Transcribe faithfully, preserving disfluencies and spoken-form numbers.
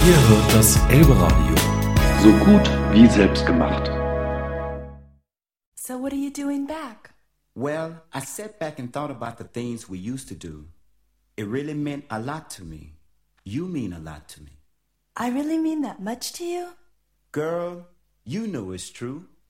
Ihr hört das Elbe-Radio. So gut wie selbstgemacht. So what are you doing back? Well, I sat back and thought about the things we used to do. It really meant a lot to me. You mean a lot to me. I really mean that much to you? Girl, you know it's true.